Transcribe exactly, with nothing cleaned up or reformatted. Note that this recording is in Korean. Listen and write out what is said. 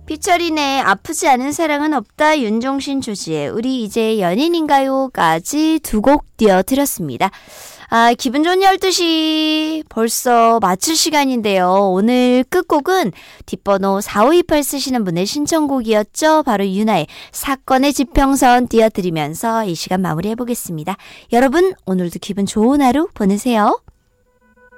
피처린의 아프지 않은 사랑은 없다, 윤종신 조지의 우리 이제 연인인가요까지 두 곡 띄워드렸습니다. 아, 기분 좋은 열두 시 벌써 마칠 시간인데요. 오늘 끝곡은 뒷번호 사오이팔 쓰시는 분의 신청곡이었죠. 바로 윤하의 사건의 지평선 띄워드리면서 이 시간 마무리해보겠습니다. 여러분 오늘도 기분 좋은 하루 보내세요.